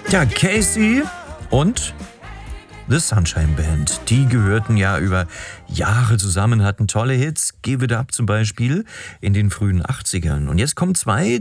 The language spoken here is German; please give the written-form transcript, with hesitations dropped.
Ja, Casey und The Sunshine Band, die gehörten ja über Jahre zusammen, hatten tolle Hits, Give It Up zum Beispiel, in den frühen 80ern. Und jetzt kommen zwei